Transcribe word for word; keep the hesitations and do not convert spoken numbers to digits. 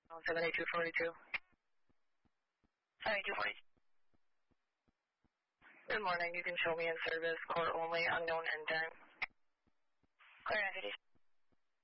seventy-two forty-two. seventy-two forty-two. Good morning. You can show me in service, core only, unknown end time. Clear, F A D.